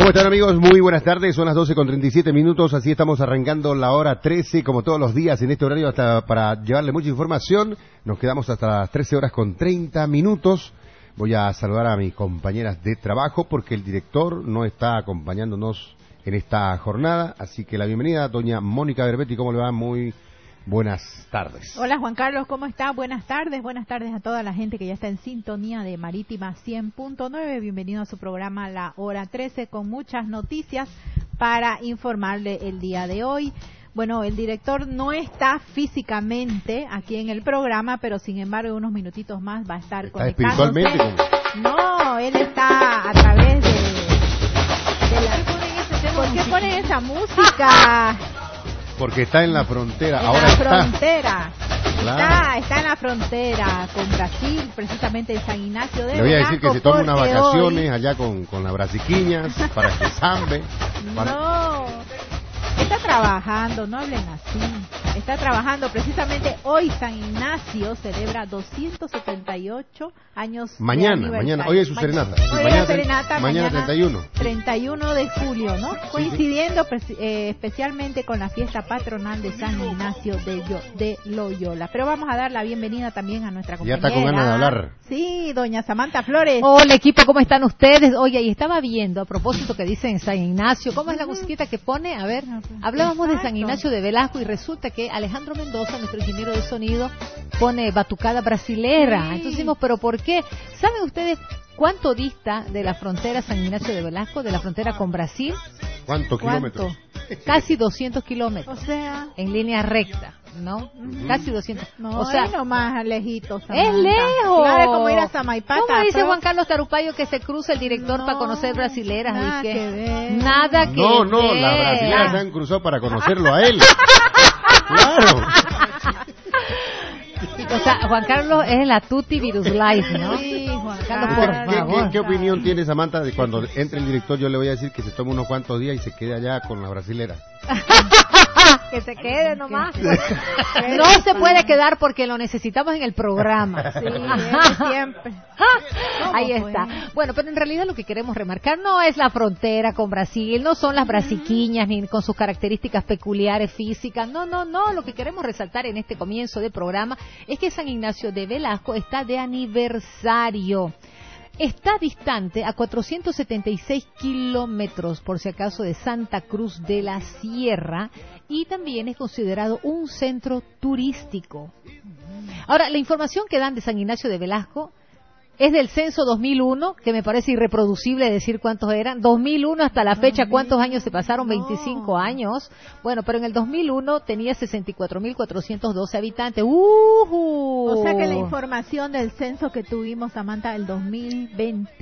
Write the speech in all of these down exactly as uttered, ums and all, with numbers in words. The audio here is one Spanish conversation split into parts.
¿Cómo están, amigos? Muy buenas tardes, son las doce con treinta y siete minutos, así estamos arrancando la hora trece, como todos los días en este horario, hasta para llevarle mucha información. Nos quedamos hasta las trece horas con treinta minutos. Voy a saludar a mis compañeras de trabajo porque el director no está acompañándonos en esta jornada, así que la bienvenida a doña Mónica Berbetti. ¿Cómo le va? Muy buenas tardes. Hola, Juan Carlos, ¿cómo está? Buenas tardes, buenas tardes a toda la gente que ya está en sintonía de Marítima cien punto nueve. Bienvenido a su programa La Hora trece, con muchas noticias para informarle el día de hoy. Bueno, el director no está físicamente aquí en el programa, pero sin embargo, unos minutitos más va a estar ¿Está conectándose. espiritualmente? No, él está a través de, de la... ¿Por qué ponen esa música? Porque está en la frontera. En Ahora la está. frontera. Claro. Está, está en la frontera con Brasil, precisamente en San Ignacio de Le voy a decir que se tome unas porque vacaciones hoy... allá con, con las brasiquiñas para que zambe. Para... No, está trabajando, no hablen así. Está trabajando, precisamente hoy San Ignacio celebra doscientos setenta y ocho años. Mañana, mañana, hoy es su serenata. Sí, Hoy es mañana, la serenata, mañana treinta y uno. treinta y uno de julio, ¿no? Sí, Coincidiendo sí. Eh, especialmente con la fiesta patronal de San Ignacio de, Yo, de Loyola. Pero vamos a dar la bienvenida también a nuestra compañera. Ya está con ganas de hablar. Sí, doña Samantha Flores. Hola, equipo, ¿cómo están ustedes? Oye, y estaba viendo, a propósito que dicen San Ignacio, ¿cómo es la musiquita que pone? A ver, hablábamos de San Ignacio de Velasco y resulta que Alejandro Mendoza, nuestro ingeniero de sonido, pone batucada brasilera. Sí. Entonces decimos, ¿pero por qué? ¿Saben ustedes cuánto dista de la frontera San Ignacio de Velasco, de la frontera con Brasil? ¿Cuántos kilómetros? Casi doscientos kilómetros. O sea, en línea recta, ¿no? Uh-huh. Casi doscientos. No, o sea, es nomás lejitos. Es lejos. Claro, es como ir a Samaipata. ¿Cómo dice pero... Juan Carlos Tarupayo que se cruza el director no, para conocer brasileras? Nada ¿Y qué? que ver. Nada que no, ver. No, no, las brasileras se han cruzado para conocerlo a él. Claro. O sea, Juan Carlos es la Tutti Virus Life, ¿no? Sí, Juan Carlos, por ¿Qué, favor. ¿qué, qué opinión tiene Samantha de cuando entre el director? Yo le voy a decir que se tome unos cuantos días y se quede allá con la brasilera. Que se quede nomás. No se puede quedar porque lo necesitamos en el programa. Sí, siempre. Ahí está. Bueno, pero en realidad lo que queremos remarcar no es la frontera con Brasil, no son las brasiquiñas ni con sus características peculiares físicas. No, no, no. Lo que queremos resaltar en este comienzo de programa es que San Ignacio de Velasco está de aniversario. Está distante a cuatrocientos setenta y seis kilómetros, por si acaso, de Santa Cruz de la Sierra, y también es considerado un centro turístico. Ahora, la información que dan de San Ignacio de Velasco es del censo dos mil uno, que me parece irreproducible decir cuántos eran. dos mil uno hasta la fecha, ¿cuántos años se pasaron? veinticinco años. Bueno, pero en el dos mil uno tenía sesenta y cuatro mil cuatrocientos doce habitantes. ¡Uh! O sea que la información del censo que tuvimos, Samantha, el dos mil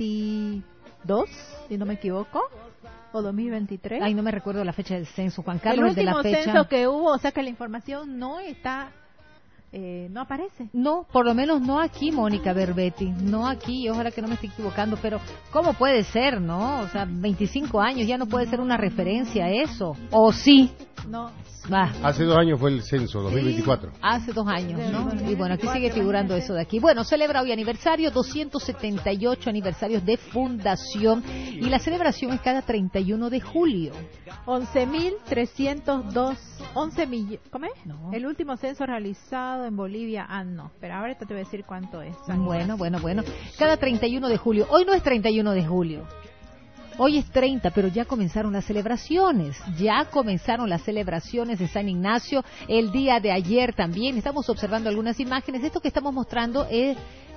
veintidós, si no me equivoco, o dos mil veintitrés. Ay, no me recuerdo la fecha del censo, Juan Carlos. El último el de la fecha... censo que hubo, o sea que la información no está... Eh, no aparece. No, por lo menos no aquí, Mónica Berbetti, no aquí, ojalá que no me esté equivocando, pero ¿cómo puede ser, no? O sea, veinticinco años ya no puede ser una referencia a eso, ¿o sí? No. Va. Hace dos años fue el censo, dos mil veinticuatro. Sí, hace dos años, ¿no? Y bueno, aquí sigue figurando eso de aquí. Bueno, celebra hoy aniversario, doscientos setenta y ocho aniversarios de fundación, y la celebración es cada treinta y uno de julio. once mil trescientos dos, once millones, ¿cómo es? No. El último censo realizado en Bolivia, ah, no, pero ahorita te voy a decir cuánto es. Bueno, bueno, bueno, cada treinta y uno de julio. Hoy no es treinta y uno de julio. Hoy es treinta, pero ya comenzaron las celebraciones, ya comenzaron las celebraciones de San Ignacio, el día de ayer también, estamos observando algunas imágenes, esto que estamos mostrando es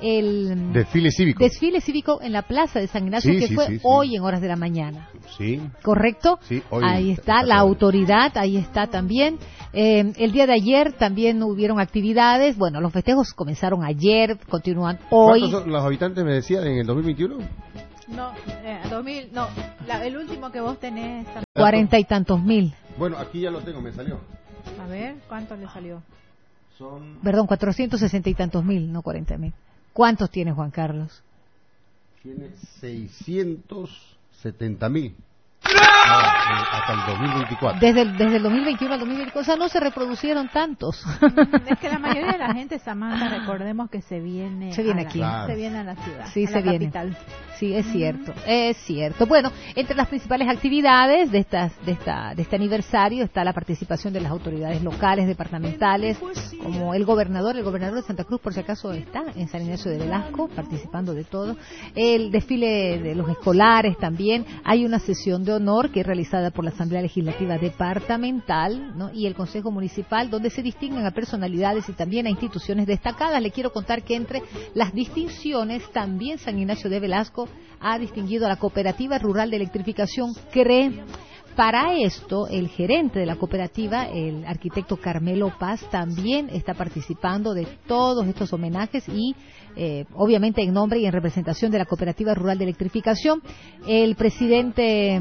el desfile cívico desfile cívico en la plaza de San Ignacio, sí, que sí, fue sí, sí. hoy en horas de la mañana. Sí. ¿Correcto? Sí, hoy ahí está, la autoridad, ahí está también. Eh, el día de ayer también hubieron actividades, bueno, los festejos comenzaron ayer, continúan hoy. ¿Cuántos son los habitantes, me decían, en el dos mil veintiuno? No, eh, dos mil, no, la, el último que vos tenés. Cuarenta y tantos mil. Bueno, aquí ya lo tengo, me salió. A ver, ¿cuánto le salió? Son... Perdón, cuatrocientos sesenta y tantos mil, no cuarenta mil. ¿Cuántos tiene Juan Carlos? Tiene seiscientos setenta mil. hasta el dos mil veinticuatro. Desde el, desde el dos mil veintiuno al dos mil veinticuatro, o sea, no se reproducieron tantos. Es que la mayoría de la gente, Samantha, recordemos que se viene, se viene a aquí. La, claro. Se viene a la ciudad, sí, a se la viene. capital. Sí, es cierto, es cierto. Bueno, entre las principales actividades de estas, de esta, de este aniversario está la participación de las autoridades locales, departamentales, como el gobernador, el gobernador de Santa Cruz, por si acaso está en San Ignacio de Velasco, participando de todo. El desfile de los escolares también. Hay una sesión de honor que es realizada por la Asamblea Legislativa Departamental, ¿no? Y el Consejo Municipal, donde se distinguen a personalidades y también a instituciones destacadas. Le quiero contar que entre las distinciones también San Ignacio de Velasco ha distinguido a la Cooperativa Rural de Electrificación C R E. Para esto, el gerente de la cooperativa, el arquitecto Carmelo Paz, también está participando de todos estos homenajes y, eh, obviamente, en nombre y en representación de la Cooperativa Rural de Electrificación, el presidente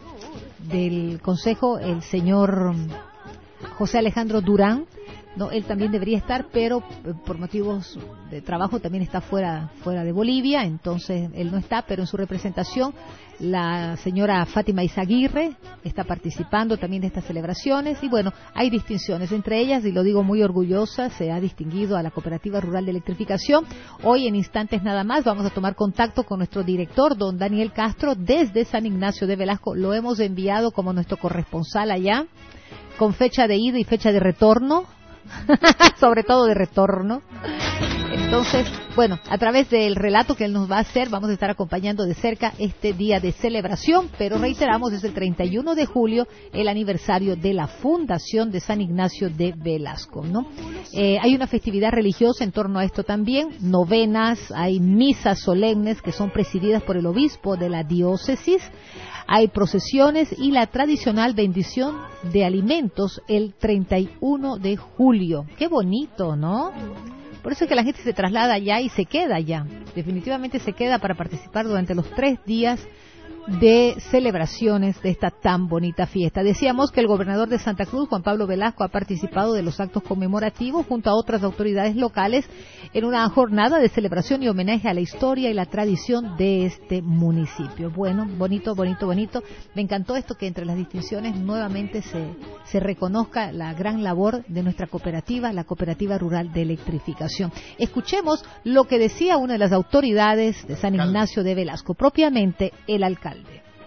del Consejo, el señor José Alejandro Durán. No, él también debería estar, pero eh, por motivos de trabajo también está fuera fuera de Bolivia, entonces él no está, pero en su representación la señora Fátima Izaguirre está participando también de estas celebraciones y bueno, hay distinciones, entre ellas, y lo digo muy orgullosa, se ha distinguido a la Cooperativa Rural de Electrificación. Hoy en instantes nada más vamos a tomar contacto con nuestro director, don Daniel Castro, desde San Ignacio de Velasco. Lo hemos enviado como nuestro corresponsal allá, con fecha de ida y fecha de retorno. Sobre todo de retorno. Entonces, bueno, a través del relato que él nos va a hacer, vamos a estar acompañando de cerca este día de celebración, pero reiteramos, es el treinta y uno de julio, el aniversario de la fundación de San Ignacio de Velasco, ¿no? Eh, hay una festividad religiosa en torno a esto también, novenas, hay misas solemnes que son presididas por el obispo de la diócesis. Hay procesiones y la tradicional bendición de alimentos el treinta y uno de julio. Qué bonito, ¿no? Por eso es que la gente se traslada allá y se queda allá. Definitivamente se queda para participar durante los tres días de celebraciones de esta tan bonita fiesta. Decíamos que el gobernador de Santa Cruz, Juan Pablo Velasco, ha participado de los actos conmemorativos junto a otras autoridades locales en una jornada de celebración y homenaje a la historia y la tradición de este municipio. Bueno, bonito, bonito, bonito. Me encantó esto que entre las distinciones nuevamente se, se reconozca la gran labor de nuestra cooperativa, la Cooperativa Rural de Electrificación. Escuchemos lo que decía una de las autoridades de San Ignacio de Velasco, propiamente el alcalde.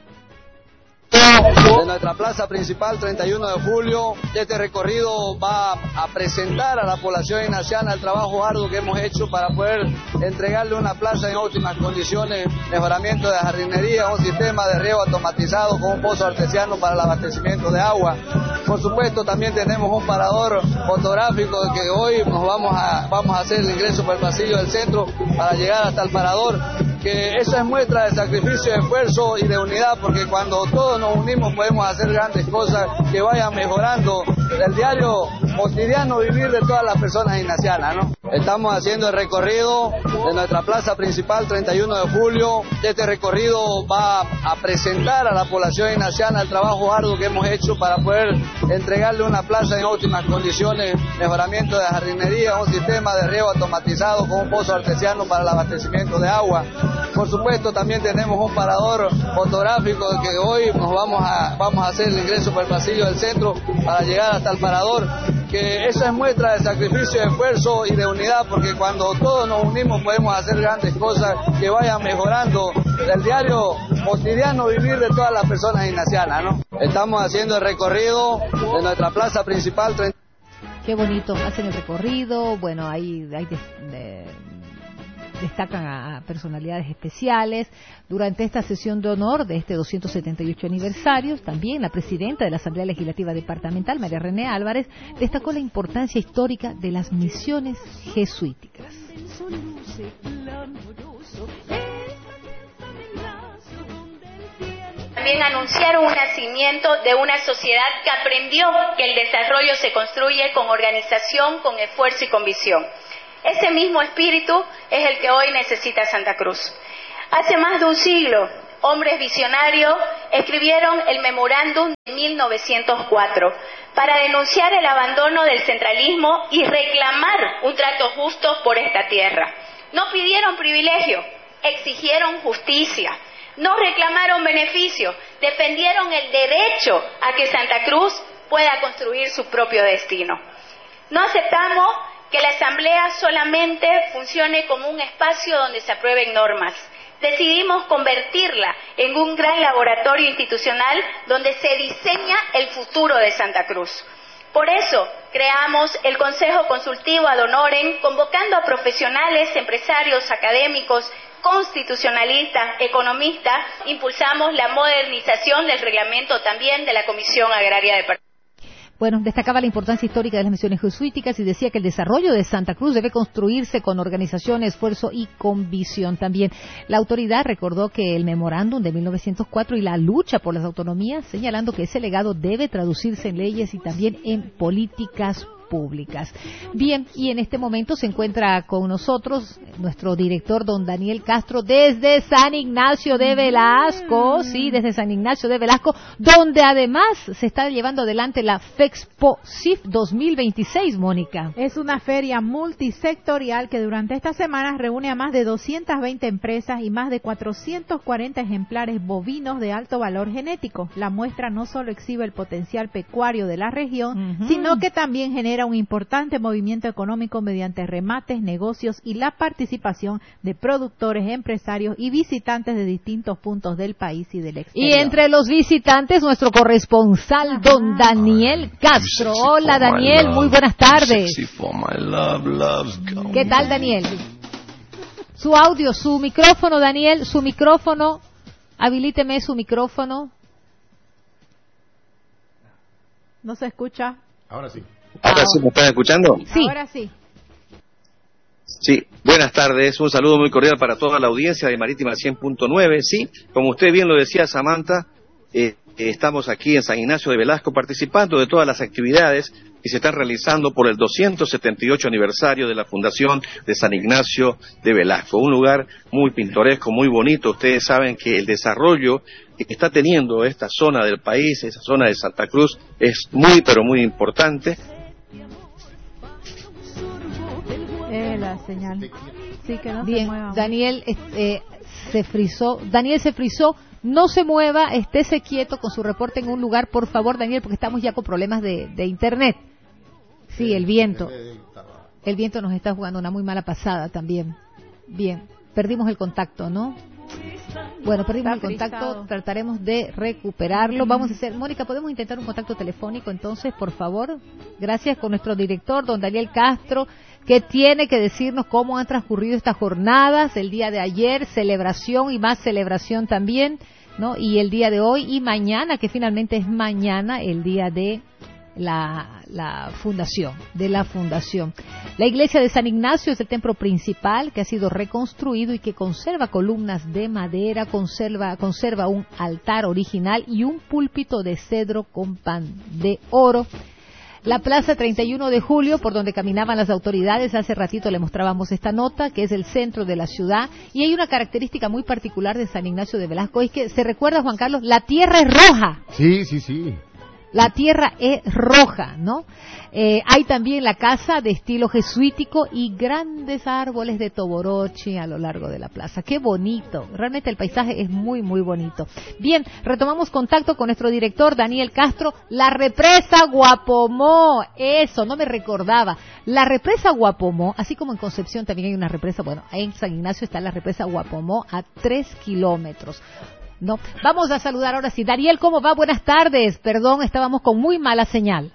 De nuestra plaza principal, treinta y uno de julio, este recorrido va a presentar a la población ignaciana el trabajo arduo que hemos hecho para poder entregarle una plaza en óptimas condiciones, mejoramiento de jardinería, un sistema de riego automatizado con un pozo artesiano para el abastecimiento de agua. Por supuesto, también tenemos un parador fotográfico que hoy nos vamos a, vamos a hacer el ingreso por el pasillo del centro para llegar hasta el parador, que esa es muestra de sacrificio, de esfuerzo y de unidad, porque cuando todos nos unimos podemos hacer grandes cosas que vayan mejorando el diario cotidiano vivir de todas las personas ignacianas, ¿no? Estamos haciendo el recorrido de nuestra plaza principal, treinta y uno de julio. Este recorrido va a presentar a la población ignaciana el trabajo arduo que hemos hecho para poder entregarle una plaza en óptimas condiciones, mejoramiento de jardinería, un sistema de riego automatizado con un pozo artesiano para el abastecimiento de agua. Por supuesto, también tenemos un parador fotográfico que hoy nos vamos a, vamos a hacer el ingreso por el pasillo del centro para llegar hasta el parador, que esa es muestra de sacrificio, de esfuerzo y de unidad, porque cuando todos nos unimos podemos hacer grandes cosas que vayan mejorando el diario cotidiano vivir de todas las personas ignacianas, ¿no? Estamos haciendo el recorrido de nuestra plaza principal. Qué bonito, hacen el recorrido, bueno, ahí hay de, de, destacan a personalidades especiales. Durante esta sesión de honor de este doscientos setenta y ocho aniversario, también la presidenta de la Asamblea Legislativa Departamental, María René Álvarez, destacó la importancia histórica de las misiones jesuíticas. También anunciaron un nacimiento de una sociedad que aprendió que el desarrollo se construye con organización, con esfuerzo y con visión. Ese mismo espíritu es el que hoy necesita Santa Cruz. Hace más de un siglo, hombres visionarios escribieron el memorándum de mil novecientos cuatro para denunciar el abandono del centralismo y reclamar un trato justo por esta tierra. No pidieron privilegio, exigieron justicia. no reclamaron beneficios, defendieron el derecho a que Santa Cruz pueda construir su propio destino. No aceptamos que la Asamblea solamente funcione como un espacio donde se aprueben normas. Decidimos convertirla en un gran laboratorio institucional donde se diseña el futuro de Santa Cruz. Por eso creamos el Consejo Consultivo Ad Honorem, convocando a profesionales, empresarios, académicos, constitucionalistas, economistas. Impulsamos la modernización del reglamento también de la Comisión Agraria de Partido. Bueno, destacaba la importancia histórica de las misiones jesuíticas y decía que el desarrollo de Santa Cruz debe construirse con organización, esfuerzo y con visión también. La autoridad recordó que el memorándum de mil novecientos cuatro y la lucha por las autonomías, señalando que ese legado debe traducirse en leyes y también en políticas públicas. Bien, y en este momento se encuentra con nosotros nuestro director, don Daniel Castro, desde San Ignacio de Velasco, sí, desde San Ignacio de Velasco, donde además se está llevando adelante la FEXPO C I F dos mil veintiséis, Mónica. Es una feria multisectorial que durante estas semanas reúne a más de doscientas veinte empresas y más de cuatrocientos cuarenta ejemplares bovinos de alto valor genético. La muestra no solo exhibe el potencial pecuario de la región, uh-huh. sino que también genera un importante movimiento económico mediante remates, negocios y la participación de productores, empresarios y visitantes de distintos puntos del país y del exterior. Y entre los visitantes, nuestro corresponsal, Ajá. don Daniel Castro. Hola, Daniel, muy buenas tardes. ¿Qué tal, Daniel? Su audio, su micrófono, Daniel, su micrófono. Habilíteme su micrófono. No se escucha. Ahora sí. ¿Ahora sí me están escuchando? Sí. Ahora sí. Sí, buenas tardes, un saludo muy cordial para toda la audiencia de Marítima cien punto nueve. Sí, como usted bien lo decía, Samantha, eh, estamos aquí en San Ignacio de Velasco participando de todas las actividades que se están realizando por el doscientos setenta y ocho aniversario de la fundación de San Ignacio de Velasco. Un lugar muy pintoresco, muy bonito. Ustedes saben que el desarrollo que está teniendo esta zona del país, esa zona de Santa Cruz, es muy, pero muy importante. Eh, la señal. Sí, que no Bien, se mueva. Daniel eh, se frizó. Daniel se frizó. No se mueva, estése quieto con su reporte en un lugar, por favor, Daniel, porque estamos ya con problemas de, de internet. Sí, el viento. El viento nos está jugando una muy mala pasada también. Bien, perdimos el contacto, ¿no? Bueno, perdimos el contacto, trataremos de recuperarlo. Vamos a hacer, Mónica, ¿podemos intentar un contacto telefónico entonces, por favor? Gracias, con nuestro director, don Daniel Castro, que tiene que decirnos cómo han transcurrido estas jornadas, el día de ayer, celebración y más celebración también, ¿no? Y el día de hoy y mañana, que finalmente es mañana, el día de la, la fundación, de la fundación. La iglesia de San Ignacio es el templo principal que ha sido reconstruido y que conserva columnas de madera, conserva, conserva un altar original y un púlpito de cedro con pan de oro. La plaza treinta y uno de julio, por donde caminaban las autoridades, hace ratito le mostrábamos esta nota, que es el centro de la ciudad, y hay una característica muy particular de San Ignacio de Velasco, es que, ¿se recuerda, Juan Carlos? La tierra es roja. Sí, sí, sí. La tierra es roja, ¿no? Eh, hay también la casa de estilo jesuítico y grandes árboles de toboroche a lo largo de la plaza. ¡Qué bonito! Realmente el paisaje es muy, muy bonito. Bien, retomamos contacto con nuestro director, Daniel Castro. La represa Guapomó, eso, no me recordaba. La represa Guapomó, así como en Concepción también hay una represa, bueno, en San Ignacio está la represa Guapomó a tres kilómetros. No, vamos a saludar ahora sí. Daniel, ¿cómo va? Buenas tardes. Perdón, estábamos con muy mala señal.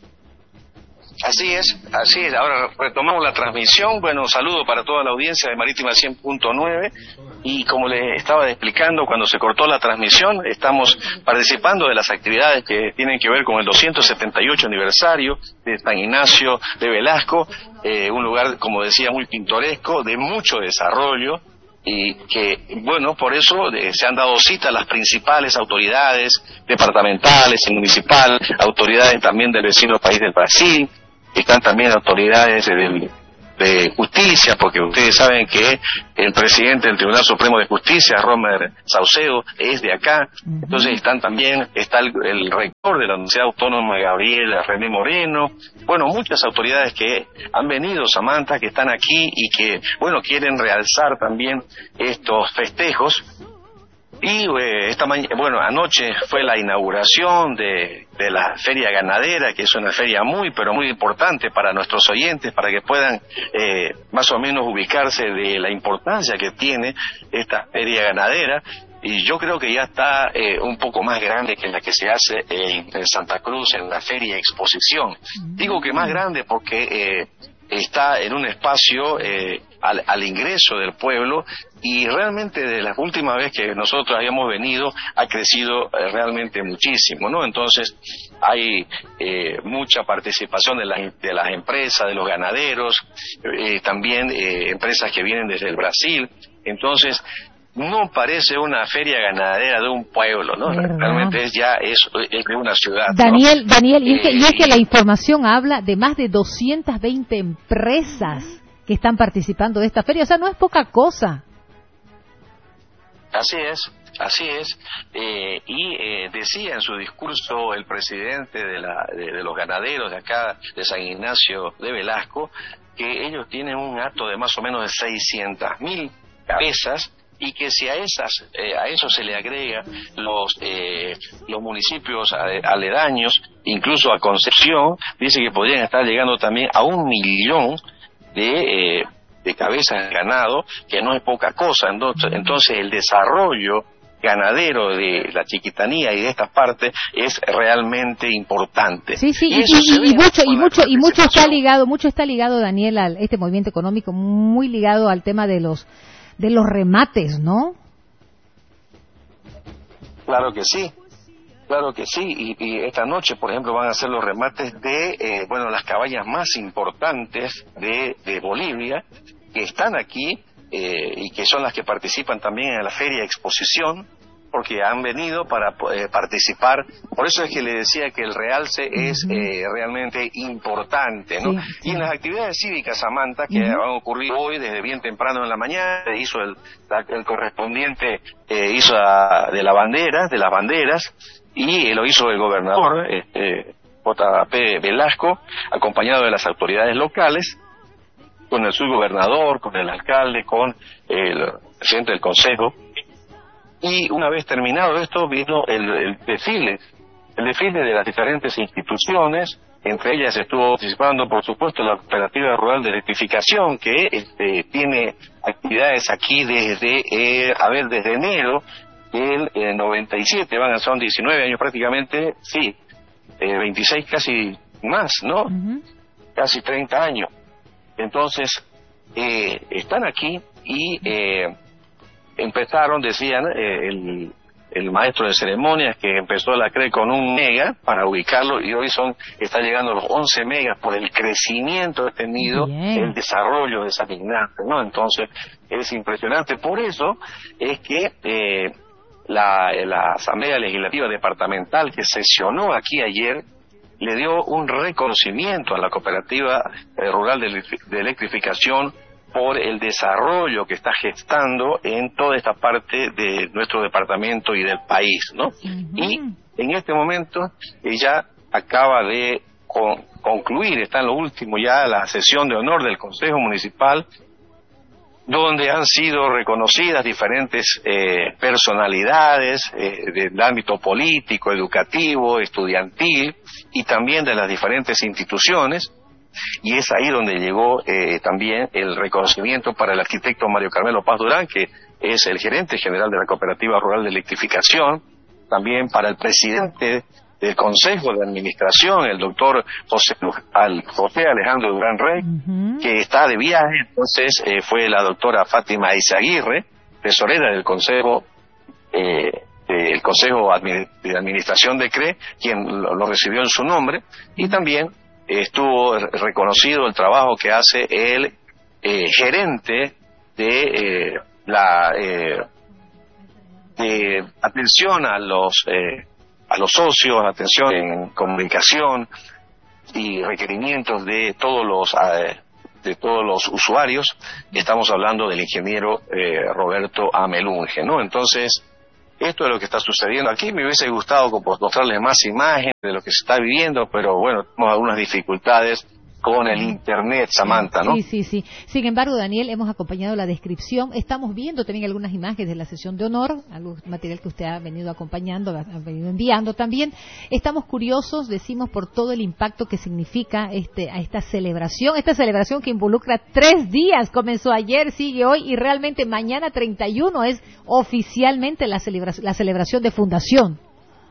Así es, así es. Ahora retomamos la transmisión. Bueno, saludo para toda la audiencia de Marítima cien punto nueve. Y como les estaba explicando, cuando se cortó la transmisión, estamos participando de las actividades que tienen que ver con el doscientos setenta y ocho aniversario de San Ignacio de Velasco. Eh, un lugar, como decía, muy pintoresco, de mucho desarrollo. Y que, bueno, por eso eh, se han dado cita a las principales autoridades departamentales y municipal, autoridades también del vecino país del Brasil, están también autoridades de, de justicia, porque ustedes saben que el presidente del Tribunal Supremo de Justicia, Romer Saucedo, es de acá. Uh-huh. Entonces están también, está el, el rector de la Universidad Autónoma Gabriel René Moreno, bueno, muchas autoridades que han venido, Samantha, que están aquí y que, bueno, quieren realzar también estos festejos Y eh, esta mañana, bueno, anoche fue la inauguración de, de la feria ganadera, que es una feria muy, pero muy importante para nuestros oyentes, para que puedan eh, más o menos ubicarse de la importancia que tiene esta feria ganadera. Y yo creo que ya está eh, un poco más grande que la que se hace en, en Santa Cruz, en la feria exposición. Digo que más grande porque eh, está en un espacio eh, al, al ingreso del pueblo, y realmente de la última vez que nosotros habíamos venido ha crecido eh, realmente muchísimo, ¿no? Entonces hay eh, mucha participación de, la, de las empresas, de los ganaderos, eh, también eh, empresas que vienen desde el Brasil. Entonces no parece una feria ganadera de un pueblo, ¿no? ¿Verdad? Realmente es ya es, es de una ciudad, Daniel, ¿no? Daniel, y es, que, y es que la Eh, información habla de más de doscientas veinte empresas que están participando de esta feria, o sea, no es poca cosa. Así es, así es. Eh, y eh, decía en su discurso el presidente de, la, de, de los ganaderos de acá, de San Ignacio de Velasco, que ellos tienen un hato de más o menos de seiscientas mil cabezas, y que si a esas eh, a eso se le agrega los eh, los municipios aledaños, incluso a Concepción, dice que podrían estar llegando también a un millón de, eh, de cabezas de ganado, que no es poca cosa. Entonces, entonces el desarrollo ganadero de la Chiquitanía y de estas partes es realmente importante. Sí, sí, y, y, eso y, se y ve mucho con y la mucho y mucho está participación. ligado, mucho está ligado, Daniel, a este movimiento económico, muy ligado al tema de los de los remates, ¿no? Claro que sí, claro que sí, y, y esta noche, por ejemplo, van a ser los remates de, eh, bueno, las cabañas más importantes de, de Bolivia, que están aquí, eh, y que son las que participan también en la feria exposición, porque han venido para eh, participar. Por eso es que le decía que el realce es eh, realmente importante, ¿no? Sí, sí. Y en las actividades cívicas, Samantha, que Uh-huh. han ocurrido hoy desde bien temprano en la mañana, hizo el, la, el correspondiente, eh, hizo a, de la bandera, de las banderas, y lo hizo el gobernador, este, J P Velasco, acompañado de las autoridades locales, con el subgobernador, con el alcalde, con el presidente del consejo. Y una vez terminado esto, vino el, el desfile, el desfile de las diferentes instituciones. Entre ellas estuvo participando, por supuesto, la Cooperativa Rural de Electrificación, que este, tiene actividades aquí desde, eh, a ver, desde enero del eh, noventa y siete, van a son diecinueve años prácticamente, sí, eh, veintiséis casi más, ¿no? Uh-huh. Casi treinta años. Entonces, eh, están aquí y eh, empezaron, decían, eh, el, el maestro de ceremonias, que empezó la C R E con un mega para ubicarlo, y hoy son está llegando a los once megas por el crecimiento que ha tenido Bien. el desarrollo de San Ignacio, ¿no? Entonces, es impresionante. Por eso es que eh, la, la Asamblea Legislativa Departamental, que sesionó aquí ayer, le dio un reconocimiento a la Cooperativa eh, Rural de, de Electrificación por el desarrollo que está gestando en toda esta parte de nuestro departamento y del país, ¿no? Uh-huh. Y en este momento ella acaba de con, concluir, está en lo último ya, la sesión de honor del Consejo Municipal, donde han sido reconocidas diferentes eh, personalidades eh, del ámbito político, educativo, estudiantil, y también de las diferentes instituciones. Y es ahí donde llegó eh, también el reconocimiento para el arquitecto Mario Carmelo Paz Durán, que es el gerente general de la Cooperativa Rural de Electrificación, también para el presidente del Consejo de Administración, el doctor José, al, José Alejandro Durán Rey, Uh-huh. que está de viaje. Entonces eh, fue la doctora Fátima Izaguirre, tesorera del Consejo eh, del Consejo de Administración de C R E, quien lo, lo recibió en su nombre, y también estuvo reconocido el trabajo que hace el eh, gerente de eh, la eh, de atención a los eh, a los socios, atención en comunicación y requerimientos de todos los eh, de todos los usuarios. Estamos hablando del ingeniero eh, Roberto Amelunge, ¿no? Entonces, esto es lo que está sucediendo aquí. Me hubiese gustado mostrarles más imágenes de lo que se está viviendo, pero bueno, tenemos algunas dificultades con el internet, Samantha, ¿no? Sí, sí, sí. Sin embargo, Daniel, hemos acompañado la descripción. Estamos viendo también algunas imágenes de la sesión de honor, algo material que usted ha venido acompañando, ha venido enviando también. Estamos curiosos, decimos, por todo el impacto que significa este a esta celebración, esta celebración que involucra tres días. Comenzó ayer, sigue hoy y realmente mañana treinta y uno es oficialmente la celebración, la celebración de fundación.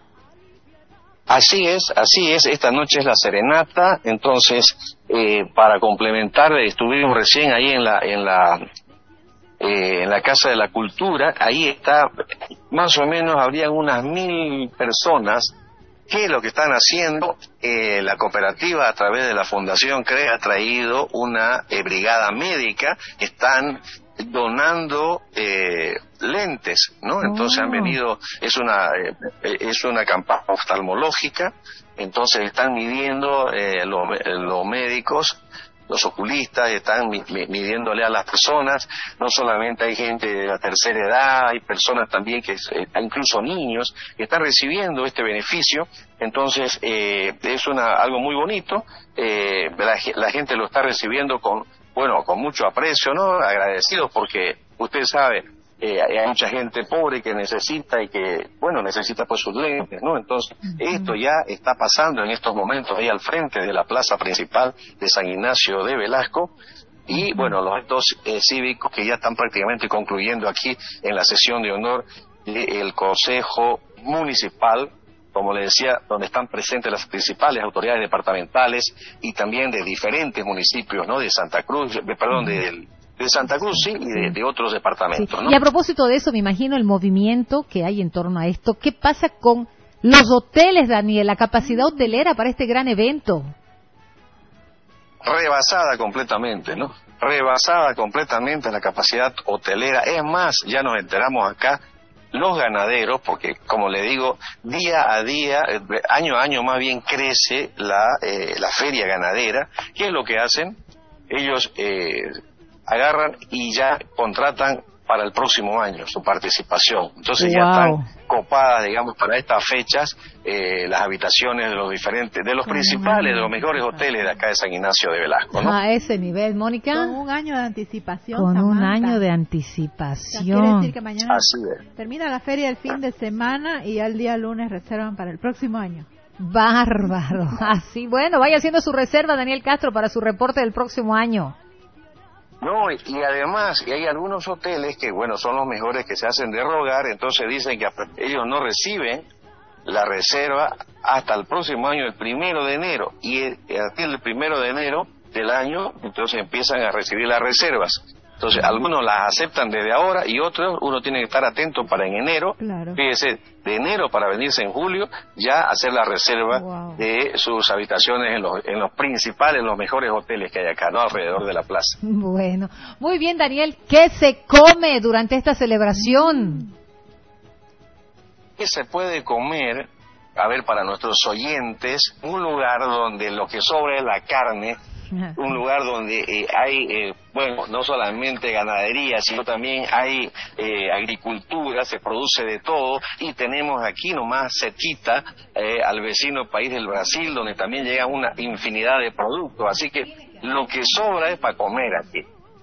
Así es, así es, esta noche es la serenata, entonces, eh, para complementar, estuvimos recién ahí en la, en la, eh, en la Casa de la Cultura, ahí está, más o menos habrían unas mil personas, que lo que están haciendo, eh, la cooperativa a través de la Fundación C R E ha traído una eh, brigada médica, están donando eh, lentes, ¿no? Entonces oh. han venido, es una eh, es una campaña oftalmológica, entonces están midiendo eh, los lo médicos, los oculistas están mi, mi, midiéndole a las personas, no solamente hay gente de la tercera edad, hay personas también que, eh, incluso niños, que están recibiendo este beneficio, entonces eh, es una algo muy bonito, eh, la, la gente lo está recibiendo con bueno, con mucho aprecio, ¿no? Agradecidos porque usted sabe, eh, hay mucha gente pobre que necesita y que, bueno, necesita pues sus lentes, ¿no? Entonces, uh-huh. esto ya está pasando en estos momentos ahí al frente de la plaza principal de San Ignacio de Velasco y, uh-huh. bueno, los actos eh, cívicos que ya están prácticamente concluyendo aquí en la sesión de honor del Consejo Municipal, como le decía, donde están presentes las principales autoridades departamentales y también de diferentes municipios, ¿no? De Santa Cruz, de, perdón, de, de Santa Cruz, sí, y de, de otros departamentos, sí. ¿no? Y a propósito de eso, me imagino el movimiento que hay en torno a esto. ¿Qué pasa con los hoteles, Daniel, la capacidad hotelera para este gran evento? Rebasada completamente, ¿no? Rebasada completamente la capacidad hotelera. Es más, ya nos enteramos acá, los ganaderos, porque como le digo, día a día, año a año más bien crece la eh, la feria ganadera. ¿Qué es lo que hacen? Ellos eh, agarran y ya contratan para el próximo año su participación. Entonces wow. ya están copadas, digamos, para estas fechas eh, las habitaciones de los diferentes, de los Con principales, de los mejores hoteles de acá de San Ignacio de Velasco, ¿no? A ese nivel, Mónica. Con un año de anticipación. Con Samantha. un año de anticipación. Quiere decir que mañana Así es. termina la feria el fin de semana y al día lunes reservan para el próximo año. Bárbaro. Así, bueno, vaya haciendo su reserva, Daniel Castro, para su reporte del próximo año. No, y, y además, y hay algunos hoteles que, bueno, son los mejores que se hacen de rogar, entonces dicen que ellos no reciben la reserva hasta el próximo año, el primero de enero, y el, el primero de enero del año, entonces empiezan a recibir las reservas. Entonces, algunos las aceptan desde ahora y otros, uno tiene que estar atento para en enero, claro. fíjese, de enero para venirse en julio, ya hacer la reserva wow. de sus habitaciones en los, en los principales, en los mejores hoteles que hay acá, ¿no? Alrededor de la plaza. Bueno, muy bien, Daniel, ¿qué se come durante esta celebración? ¿Qué se puede comer? A ver, para nuestros oyentes, un lugar donde lo que sobra es la carne, un lugar donde eh, hay, eh, bueno, no solamente ganadería, sino también hay eh, agricultura, se produce de todo, y tenemos aquí nomás cerquita eh, al vecino país del Brasil, donde también llega una infinidad de productos, así que lo que sobra es para comer aquí.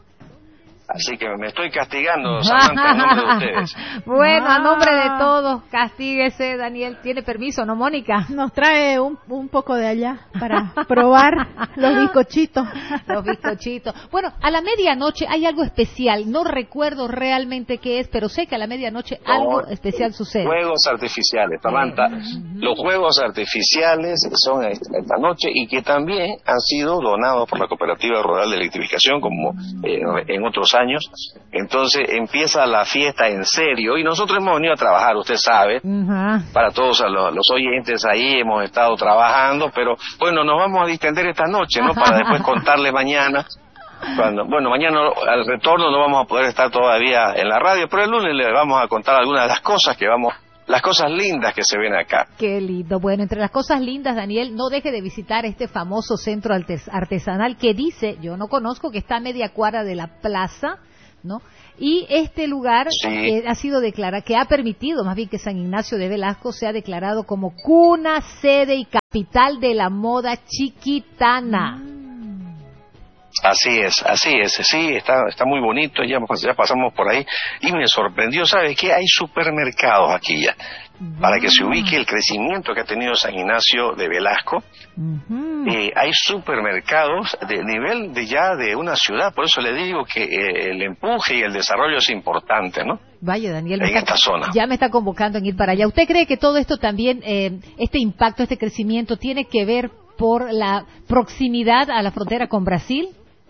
Así que me estoy castigando, Samantha, en nombre de ustedes. Bueno, a nombre de todos, castíguese, Daniel. ¿Tiene permiso, no, Mónica? Nos trae un, un poco de allá para probar los bizcochitos. Los bizcochitos. Bueno, a la medianoche hay algo especial. No recuerdo realmente qué es, pero sé que a la medianoche no, algo especial sucede. Juegos artificiales, Samantha. Uh-huh. Los juegos artificiales son esta noche y que también han sido donados por la Cooperativa Rural de Electrificación, como eh, en otros años. Entonces empieza la fiesta en serio y nosotros hemos venido a trabajar, usted sabe, uh-huh. para todos los, los oyentes ahí hemos estado trabajando, pero bueno, nos vamos a distender esta noche, ¿no? Para después contarle mañana. Cuando, bueno, mañana al retorno no vamos a poder estar todavía en la radio, pero el lunes le vamos a contar algunas de las cosas que vamos, las cosas lindas que se ven acá. Qué lindo. Bueno, entre las cosas lindas, Daniel, no deje de visitar este famoso centro artesanal que dice, yo no conozco, que está a media cuadra de la plaza, ¿no? Y este lugar sí. eh, ha sido declarado, que ha permitido más bien que San Ignacio de Velasco sea declarado como cuna, sede y capital de la moda chiquitana. Mm. Así es, así es, sí, está está muy bonito, ya, ya pasamos por ahí y me sorprendió, ¿sabe qué? Hay supermercados aquí ya, para que se ubique el crecimiento que ha tenido San Ignacio de Velasco. Uh-huh. Eh, hay supermercados de nivel de ya de una ciudad, por eso le digo que eh, el empuje y el desarrollo es importante, ¿no? Vaya, Daniel, en está, esta zona. Ya me está convocando en ir para allá. ¿Usted cree que todo esto también, eh, este impacto, este crecimiento, tiene que ver por la proximidad a la frontera con Brasil?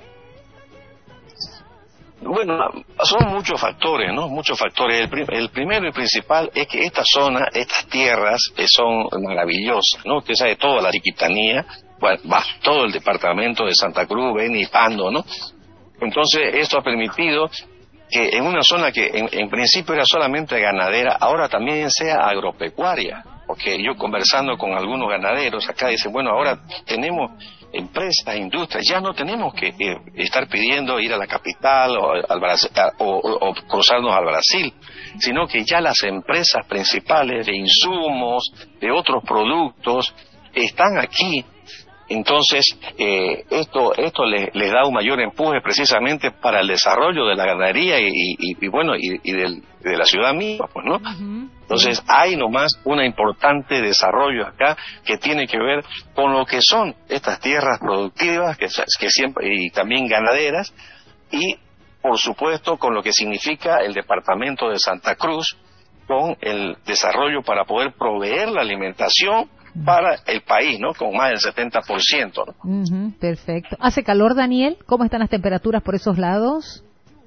Bueno, son muchos factores, ¿no? Muchos factores. El, prim el primero y principal es que esta zona, estas tierras eh, son maravillosas, ¿no? Usted sabe toda la Chiquitanía, bueno, va, todo el departamento de Santa Cruz, Beni y Pando, ¿no? Entonces, esto ha permitido que en una zona que en, en principio era solamente ganadera, ahora también sea agropecuaria. Porque yo conversando con algunos ganaderos acá dicen, bueno, ahora tenemos empresas, industrias, ya no tenemos que eh, estar pidiendo ir a la capital o, al Brasil, o, o, o cruzarnos al Brasil, sino que ya las empresas principales de insumos, de otros productos, están aquí. Entonces, eh, esto esto les, les da un mayor empuje precisamente para el desarrollo de la ganadería y, y, y bueno, y, y del, de la ciudad misma, pues, ¿no? Uh-huh. Entonces, hay nomás un importante desarrollo acá que tiene que ver con lo que son estas tierras productivas que, que siempre y también ganaderas, y, por supuesto, con lo que significa el departamento de Santa Cruz, con el desarrollo para poder proveer la alimentación para el país, ¿no? Con más del setenta por ciento, ¿no? Uh-huh, perfecto. ¿Hace calor, Daniel? ¿Cómo están las temperaturas por esos lados?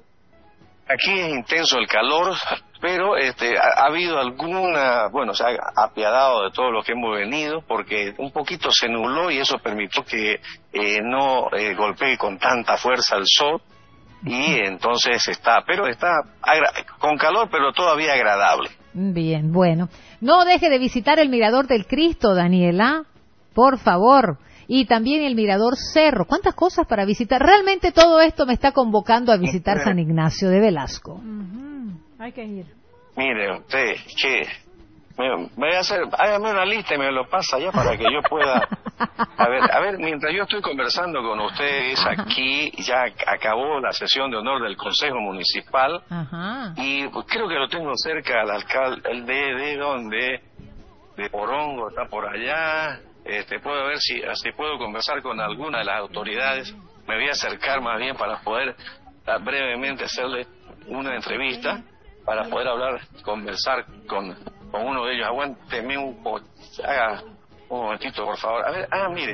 Aquí es intenso el calor, pero este ha, ha habido alguna, bueno, se ha apiadado de todo lo que hemos venido, porque un poquito se nubló y eso permitió que eh, no eh, golpee con tanta fuerza el sol, y entonces está, pero está con calor, pero todavía agradable. Bien, bueno. No deje de visitar el Mirador del Cristo, Daniela, por favor. Y también el Mirador Cerro. ¿Cuántas cosas para visitar? Realmente todo esto me está convocando a visitar San Ignacio de Velasco. Uh-huh. Hay que ir. Mire usted, que me, me voy a hacer, hágame una lista y me lo pasa ya para que yo pueda. A ver, a ver, mientras yo estoy conversando con ustedes aquí, ya acabó la sesión de honor del Consejo Municipal. Ajá. Y creo que lo tengo cerca al alcalde, el de, de donde, de Porongo, está por allá. Este, puedo ver si, si puedo conversar con alguna de las autoridades. Me voy a acercar más bien para poder uh, brevemente hacerle una entrevista, para poder hablar, conversar con, con uno de ellos. Aguánteme un poco, haga un momentito, por favor. A ver, ah, mire,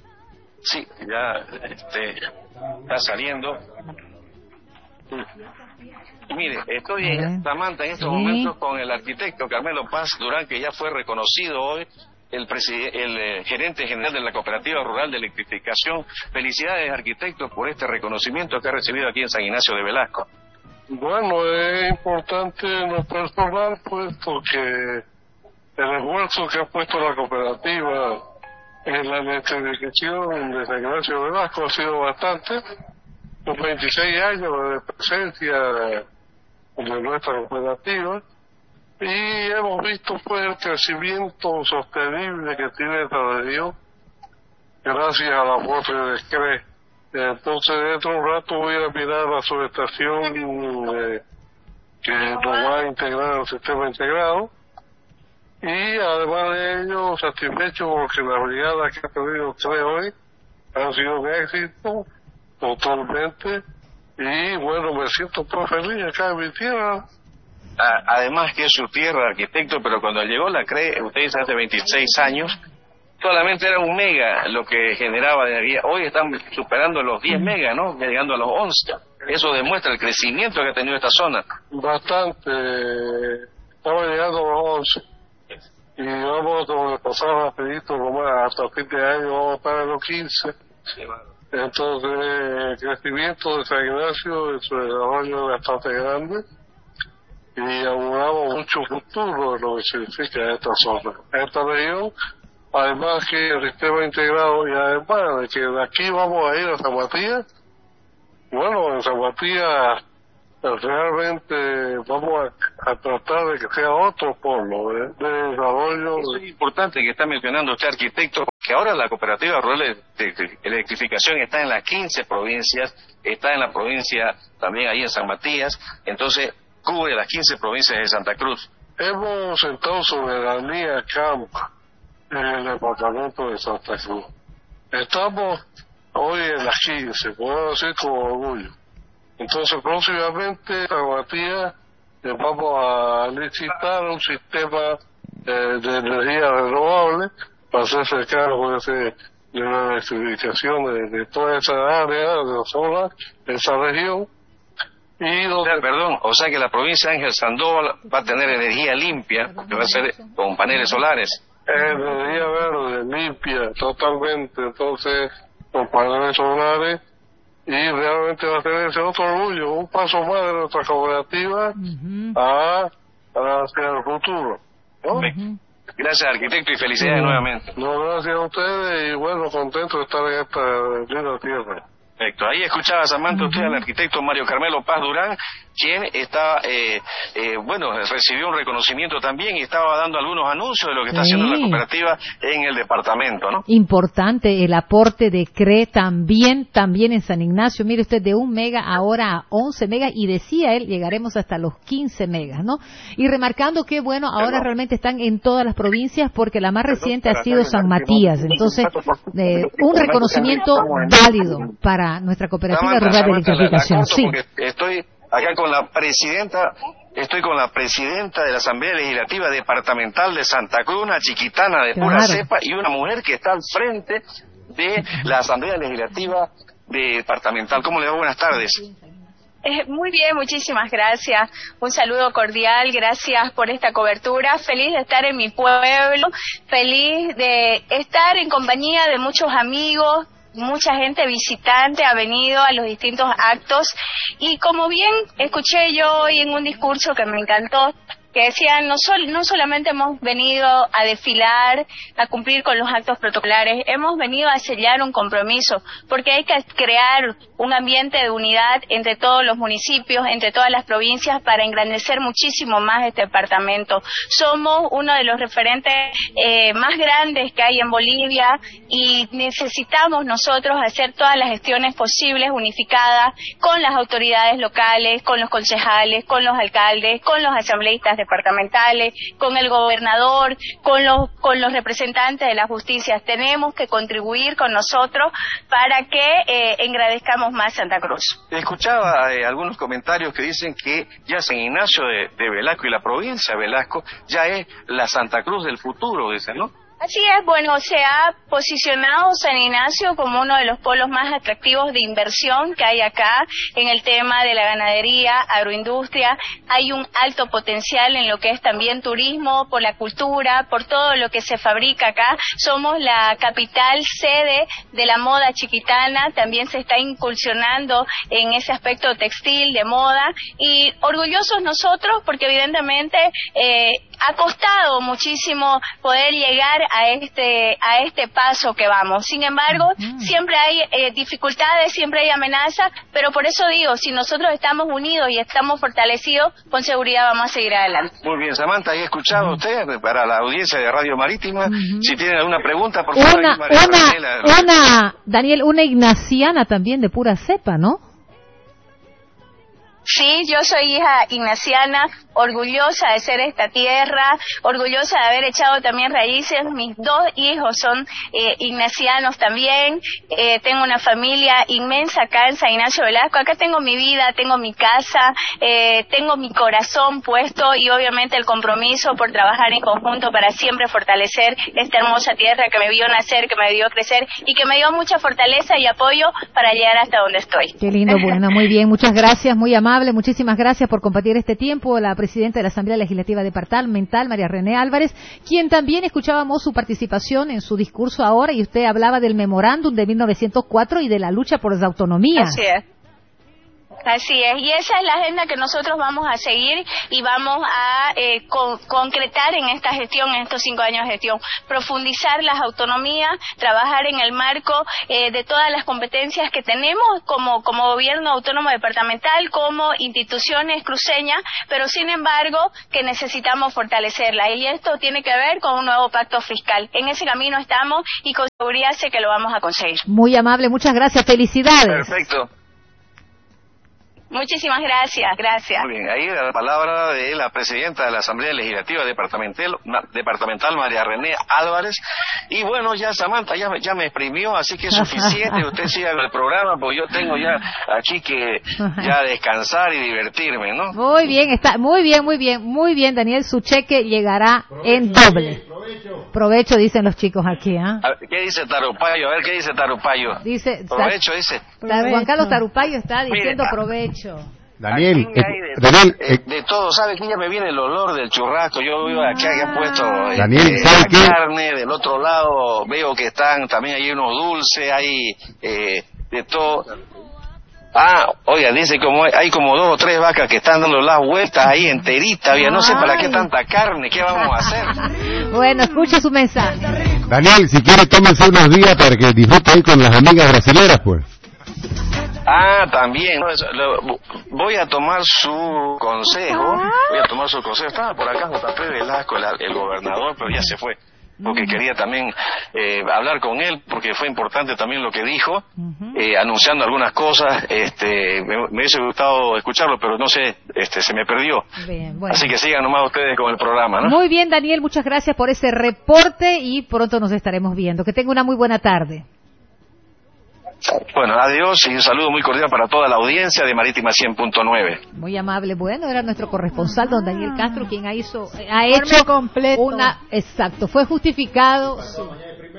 sí, ya este, está saliendo. Y mire, estoy en Samantha en estos ¿Sí? momentos con el arquitecto Carmelo Paz Durán, que ya fue reconocido hoy el, el eh, gerente general de la Cooperativa Rural de Electrificación. Felicidades, arquitecto, por este reconocimiento que ha recibido aquí en San Ignacio de Velasco. Bueno, es importante no personal, puesto que el esfuerzo que ha puesto la cooperativa en la electrificación de San Ignacio de Velasco ha sido bastante. Los veintiséis años de presencia de nuestra cooperativa, y hemos visto pues el crecimiento sostenible que tiene esta región gracias a la fuerza de C R E. Entonces dentro de un rato voy a mirar la subestación eh, que nos va a integrar al sistema integrado, y además de ello satisfecho porque las brigadas que ha tenido C R E hoy han sido un éxito totalmente, y bueno, me siento muy feliz acá en mi tierra. Además que es su tierra, arquitecto, pero cuando llegó la C R E, usted dice hace veintiséis años, solamente era un mega lo que generaba de energía. Hoy están superando los diez megas, ¿no? Llegando a los once. Eso demuestra el crecimiento que ha tenido esta zona. Bastante. Estamos llegando a los once. Y vamos a pasar rapidito, como hasta fin de año vamos a estar en los quince. Sí, vale. Entonces, el crecimiento de San Ignacio en su desarrollo es bastante grande, y auguramos mucho futuro de lo que significa esta zona, esta región. Además que el sistema integrado, y además de que de aquí vamos a ir a San Matías. Bueno, en San Matías realmente vamos a, a tratar de que sea otro polo de, de desarrollo. Eso es importante que está mencionando usted, arquitecto, que ahora la cooperativa rural de electrificación está en las quince provincias, está en la provincia también ahí en San Matías, entonces cubre las quince provincias de Santa Cruz. Hemos sentado soberanía camp en el departamento de Santa Cruz. Estamos hoy en las quince, puedo decir con orgullo. Entonces próximamente en San Matías eh, vamos a licitar un sistema eh, de energía renovable para hacerse cargo de, ese, de la electrificación de, de toda esa área de la zona, de esa región. Y donde... o sea, perdón, o sea que la provincia de Ángel Sandoval va a tener energía limpia, porque va a ser con paneles solares. Energía verde, limpia, totalmente, entonces con paneles solares. Y realmente va a tener ese otro orgullo, un paso más de nuestra cooperativa uh-huh. a, a hacia el futuro, ¿no? Uh-huh. Gracias, arquitecto, y felicidades uh-huh. nuevamente. No, gracias a ustedes, y bueno, contento de estar en esta linda tierra. Perfecto. Ahí escuchaba, Samantha, uh-huh. usted al arquitecto Mario Carmelo Paz Durán, quien está, eh, eh, bueno, recibió un reconocimiento también y estaba dando algunos anuncios de lo que está sí. haciendo la cooperativa en el departamento, ¿no? Importante el aporte de C R E también, también en San Ignacio. Mire usted, de un mega ahora a once megas, y decía él, llegaremos hasta los quince megas, ¿no? Y remarcando que, bueno, ahora Perdón. realmente están en todas las provincias, porque la más reciente Perdón, ha sido San Matías. Entonces, eh, un reconocimiento válido para nuestra cooperativa Samantha, rural de Samantha, electrificación. La, la sí. Estoy acá con la presidenta, estoy con la presidenta de la Asamblea Legislativa Departamental de Santa Cruz, una chiquitana de claro. pura cepa, y una mujer que está al frente de la Asamblea Legislativa Departamental. ¿Cómo le va? Buenas tardes. Eh, muy bien, muchísimas gracias. Un saludo cordial, gracias por esta cobertura. Feliz de estar en mi pueblo, feliz de estar en compañía de muchos amigos. Mucha gente visitante ha venido a los distintos actos, y como bien escuché yo hoy en un discurso que me encantó, que decían, no, sol, no solamente hemos venido a desfilar, a cumplir con los actos protocolares, hemos venido a sellar un compromiso, porque hay que crear un ambiente de unidad entre todos los municipios, entre todas las provincias, para engrandecer muchísimo más este departamento. Somos uno de los referentes eh, más grandes que hay en Bolivia, y necesitamos nosotros hacer todas las gestiones posibles, unificadas, con las autoridades locales, con los concejales, con los alcaldes, con los asambleístas departamentales, con el gobernador, con los con los representantes de la justicia. Tenemos que contribuir con nosotros para que eh, engrandezcamos más Santa Cruz. Escuchaba eh, algunos comentarios que dicen que ya San Ignacio de, de Velasco y la provincia de Velasco ya es la Santa Cruz del futuro, dicen, ¿no? Así es, bueno, se ha posicionado San Ignacio como uno de los polos más atractivos de inversión que hay acá en el tema de la ganadería, agroindustria. Hay un alto potencial en lo que es también turismo, por la cultura, por todo lo que se fabrica acá. Somos la capital sede de la moda chiquitana, también se está incursionando en ese aspecto textil, de moda, y orgullosos nosotros porque evidentemente eh, ha costado muchísimo poder llegar a este a este paso que vamos. Sin embargo, uh-huh. siempre hay eh, dificultades, siempre hay amenazas, pero por eso digo, si nosotros estamos unidos y estamos fortalecidos, con seguridad vamos a seguir adelante. Muy bien, Samantha, ¿he escuchado usted para la audiencia de Radio Marítima? Uh-huh. Si tienen alguna pregunta, por favor. Una, María una, Daniela. una, Daniel, una ignaciana también de pura cepa, ¿no? Sí, yo soy hija ignaciana, orgullosa de ser esta tierra, orgullosa de haber echado también raíces. Mis dos hijos son eh, ignacianos también. Eh, tengo una familia inmensa acá en San Ignacio Velasco. Acá tengo mi vida, tengo mi casa, eh, tengo mi corazón puesto, y obviamente el compromiso por trabajar en conjunto para siempre fortalecer esta hermosa tierra que me vio nacer, que me vio crecer y que me dio mucha fortaleza y apoyo para llegar hasta donde estoy. Qué lindo, bueno, muy bien, muchas gracias, muy amable. Muchísimas gracias por compartir este tiempo. La presidenta de la Asamblea Legislativa Departamental, María René Álvarez, quien también escuchábamos su participación en su discurso ahora, y usted hablaba del memorándum de mil novecientos cuatro y de la lucha por las autonomías. Así es. Así es, y esa es la agenda que nosotros vamos a seguir y vamos a eh, con, concretar en esta gestión, en estos cinco años de gestión, profundizar las autonomías, trabajar en el marco eh, de todas las competencias que tenemos como, como gobierno autónomo departamental, como instituciones cruceñas, pero sin embargo que necesitamos fortalecerla, y esto tiene que ver con un nuevo pacto fiscal. En ese camino estamos y con seguridad sé que lo vamos a conseguir. Muy amable, muchas gracias, felicidades. Perfecto. Muchísimas gracias, gracias. Muy bien, ahí la palabra de la presidenta de la Asamblea Legislativa Departamental, departamental María René Álvarez. Y bueno, ya Samantha ya me, ya me exprimió, así que es suficiente. Usted siga el programa, porque yo tengo ya aquí que ya descansar y divertirme, ¿no? Muy bien, está muy bien, muy bien, muy bien, Daniel. Su cheque llegará provecho, en doble. Provecho. Provecho, dicen los chicos aquí, ¿ah? ¿eh? ¿Qué dice Tarupayo? A ver, ¿qué dice Tarupayo? Dice, provecho, dice. Provecho. Juan Carlos Tarupayo está diciendo Mire, provecho. Daniel, eh, de, Daniel eh, de todo, ¿sabe que ya me viene el olor del churrasco? Yo veo aquí que han puesto eh, Daniel, eh, ¿sabe la qué? carne, del otro lado veo que están también hay unos dulces, hay eh, de todo. Ah, oiga, dice como hay, hay como dos o tres vacas que están dando las vueltas ahí enteritas, ya no sé para qué tanta carne, ¿qué vamos a hacer? Bueno, escuche su mensaje. Daniel, si quiere tómese unos días para que disfrute ahí con las amigas brasileras, pues. Ah, también. Voy a tomar su consejo. Voy a tomar su consejo. Estaba por acá J P Velasco, el, el gobernador, pero ya se fue. Porque quería también eh, hablar con él, porque fue importante también lo que dijo, eh, anunciando algunas cosas. Este, me, me hubiese gustado escucharlo, pero no sé, este, se me perdió. Bien, bueno. Así que sigan nomás ustedes con el programa, ¿no? Muy bien, Daniel, muchas gracias por ese reporte y pronto nos estaremos viendo. Que tenga una muy buena tarde. Bueno, adiós y un saludo muy cordial para toda la audiencia de Marítima cien punto nueve. Muy amable. Bueno, era nuestro corresponsal, don Daniel Castro, quien ha, hizo, ha hecho completo. una... Exacto, fue justificado... Su,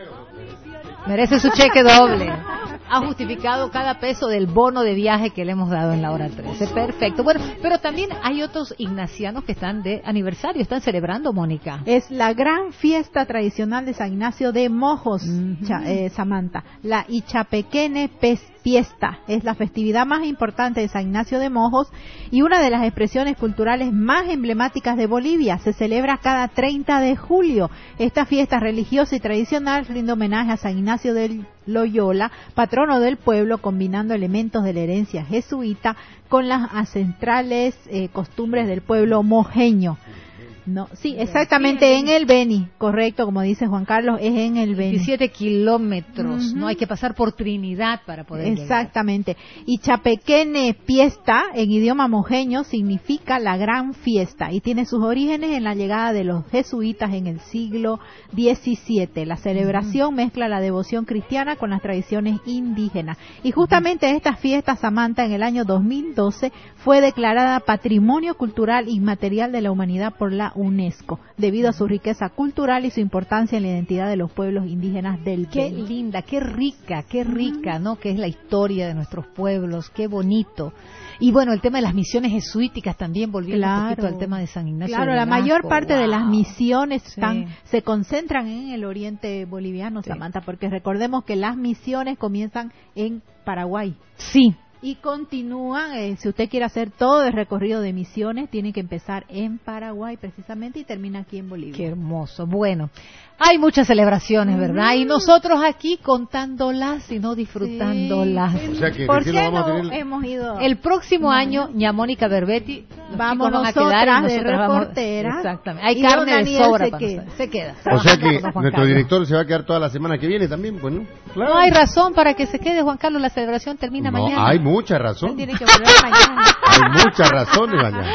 merece su cheque doble. Ha justificado cada peso del bono de viaje que le hemos dado en la hora trece. Perfecto. Bueno, pero también hay otros ignacianos que están de aniversario, están celebrando, Mónica. Es la gran fiesta tradicional de San Ignacio de Mojos, uh-huh. cha, eh, Samantha. La Ichapequene Fiesta es la festividad más importante de San Ignacio de Mojos y una de las expresiones culturales más emblemáticas de Bolivia. Se celebra cada treinta de julio. Esta fiesta religiosa y tradicional rinde homenaje a San Ignacio de Loyola, patrono del pueblo, combinando elementos de la herencia jesuita con las ancestrales eh, costumbres del pueblo mojeño. No, sí, exactamente, en el Beni, correcto, como dice Juan Carlos, es en el Beni. diecisiete kilómetros, uh-huh. No hay que pasar por Trinidad para poder Exactamente. Llegar. Y Chapequene Fiesta, en idioma mojeño, significa la gran fiesta y tiene sus orígenes en la llegada de los jesuitas en el siglo diecisiete. La celebración uh-huh. mezcla la devoción cristiana con las tradiciones indígenas. Y justamente uh-huh. esta fiesta, Samantha, en el año dos mil doce fue declarada Patrimonio Cultural Inmaterial de la Humanidad por la UNESCO, debido a su riqueza cultural y su importancia en la identidad de los pueblos indígenas del Qué Beni. Linda, qué rica, qué rica, ¿no? Que es la historia de nuestros pueblos, qué bonito. Y bueno, el tema de las misiones jesuíticas también, volviendo claro, un poquito al tema de San Ignacio. Claro, de la mayor parte wow. de las misiones están, sí. se concentran en el oriente boliviano, sí. Samantha, porque recordemos que las misiones comienzan en Paraguay. Sí. Y continúan, eh, si usted quiere hacer todo el recorrido de misiones, tiene que empezar en Paraguay precisamente y termina aquí en Bolivia. Qué hermoso. Bueno, hay muchas celebraciones, ¿verdad? Mm. Y nosotros aquí contándolas y no disfrutándolas. Sí. O sea que ¿por qué no vamos a tener... hemos ido? El próximo año, ña Mónica Berbetti, vamos nosotras a quedar de reporteras. Vamos... Exactamente. Hay carne de sobra se para queda. se queda. O sea que nuestro director se va a quedar toda la semana que viene también, pues, ¿no? Claro. No hay razón para que se quede, Juan Carlos. La celebración termina no, mañana. Hay mucha razón. Tiene que volver mañana. Hay muchas razones mañana.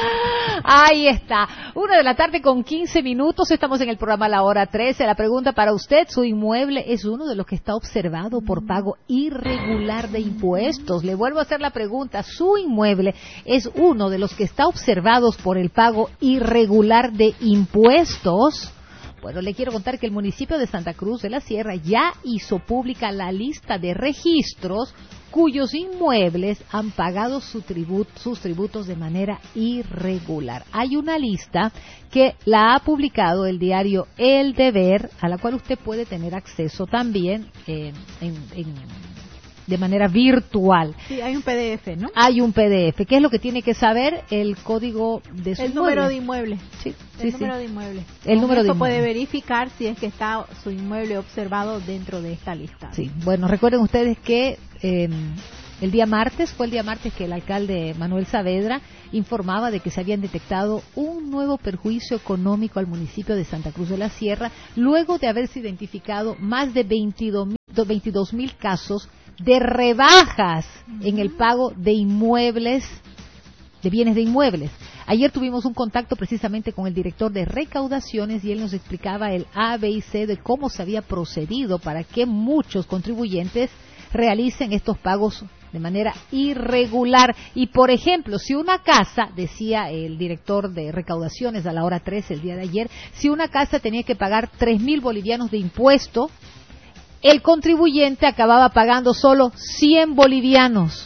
Ahí está. Una de la tarde con quince minutos. Estamos en el programa La Hora trece. La pregunta para usted: ¿su inmueble es uno de los que está observado por pago irregular de impuestos? Le vuelvo a hacer la pregunta. ¿Su inmueble es uno de los que está observados por el pago irregular de impuestos? Bueno, le quiero contar que el municipio de Santa Cruz de la Sierra ya hizo pública la lista de registros cuyos inmuebles han pagado su tributo, sus tributos de manera irregular. Hay una lista que la ha publicado el diario El Deber, a la cual usted puede tener acceso también eh, en, en de manera virtual. Sí, hay un P D F, ¿no? Hay un P D F. ¿Qué es lo que tiene que saber? El código de su El inmueble. número de inmueble. Sí, el sí, número sí. de inmueble. El Con número eso de inmueble. puede verificar si es que está su inmueble observado dentro de esta lista. Sí, bueno, recuerden ustedes que eh, el día martes, fue el día martes que el alcalde Manuel Saavedra informaba de que se habían detectado un nuevo perjuicio económico al municipio de Santa Cruz de la Sierra, luego de haberse identificado más de veintidós mil casos de rebajas uh-huh. en el pago de inmuebles, de bienes de inmuebles. Ayer tuvimos un contacto precisamente con el director de recaudaciones y él nos explicaba el A, B y C de cómo se había procedido para que muchos contribuyentes realicen estos pagos de manera irregular. Y, por ejemplo, si una casa, decía el director de recaudaciones a la hora trece el día de ayer, si una casa tenía que pagar tres mil bolivianos de impuesto, el contribuyente acababa pagando solo cien bolivianos.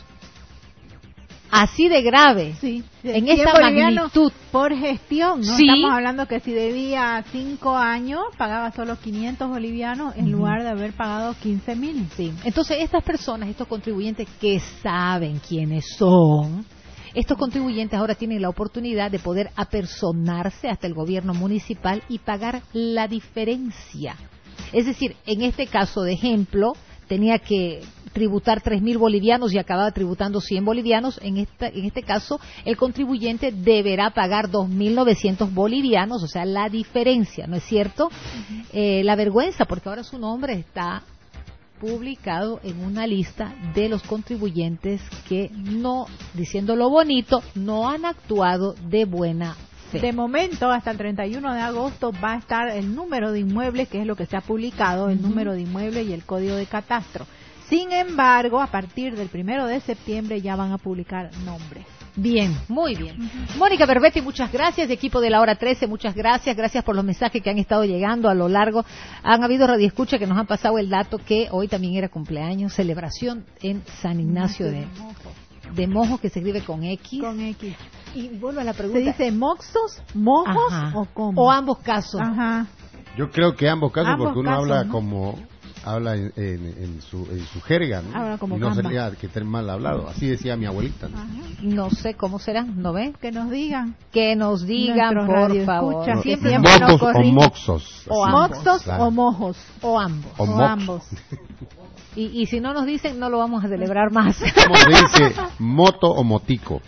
Así de grave, sí, en esta magnitud. Por gestión, ¿no? Sí. Estamos hablando que si debía cinco años, pagaba solo quinientos bolivianos en uh-huh. lugar de haber pagado quince mil. Sí. Entonces, estas personas, estos contribuyentes que saben quiénes son, estos contribuyentes ahora tienen la oportunidad de poder apersonarse hasta el gobierno municipal y pagar la diferencia. Es decir, en este caso de ejemplo, tenía que tributar tres mil bolivianos y acababa tributando cien bolivianos. En, esta, en este caso, el contribuyente deberá pagar dos mil novecientos bolivianos, o sea, la diferencia, ¿no es cierto? Uh-huh. Eh, la vergüenza, porque ahora su nombre está publicado en una lista de los contribuyentes que no, diciéndolo bonito, no han actuado de buena fe. De momento, hasta el treinta y uno de agosto va a estar el número de inmuebles, que es lo que se ha publicado, el uh-huh. número de inmuebles y el código de catastro. Sin embargo, a partir del primero de septiembre ya van a publicar nombres. Bien, muy bien. Uh-huh. Mónica Berbetti, muchas gracias. Equipo de la hora trece, muchas gracias. Gracias por los mensajes que han estado llegando a lo largo. Han habido radioescuchas que nos han pasado el dato que hoy también era cumpleaños, celebración en San Ignacio de, de Mojos, que se escribe con X. Con X. Y vuelvo a la pregunta. ¿Se dice moxos, mojos Ajá. o cómo? O ambos casos. Ajá. Yo creo que ambos casos, ambos porque uno casos, habla ¿no? como... habla en, en, en, su, en su jerga, ¿no? Habla como y no Canva. sería que esté mal hablado. Así decía mi abuelita, ¿no? No sé cómo serán, ¿no ven? Que nos digan. Que nos digan, Nuestros por favor. No, siempre siempre motos nos o corrigen. moxos. O así. ambos. Moxos Claro. o mojos. O ambos. O, O mox. ambos. Y, y si no nos dicen, no lo vamos a celebrar más. ¿Cómo se dice? Moto o motico.